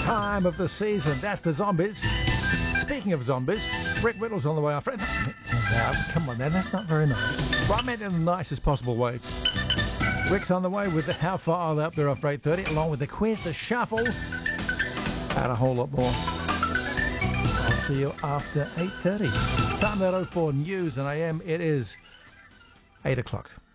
time of the season. That's the Zombies. Speaking of zombies, Rick Whittle's on the way after. Come on then, that's not very nice. But I meant it in the nicest possible way. Rick's on the way with the How Far Are They Up There after 8:30, along with the quiz, the shuffle, and a whole lot more. I'll see you after 8:30. Time that 04 News and AM. It is 8 o'clock.